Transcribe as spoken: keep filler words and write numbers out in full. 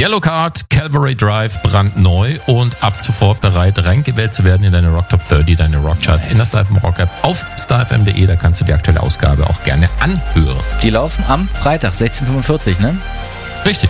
Yellowcard, Calvary Drive, brandneu und ab sofort bereit, reingewählt zu werden in deine Rock Top dreißig, deine Rockcharts nice. In der Star F M Rock App auf star f m punkt de. Da kannst du die aktuelle Ausgabe auch gerne anhören. Die laufen am Freitag, sechzehn Uhr fünfundvierzig, ne? Richtig.